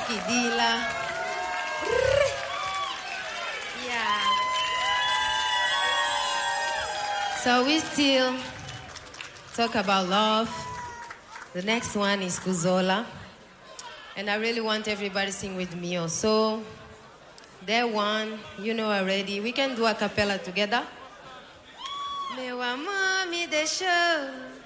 Kidila. Yeah. So we still talk about love. The next one is Kuzola. And I really want everybody to sing with me also. That one, you know already. We can do a cappella together. Meu amor me deixou.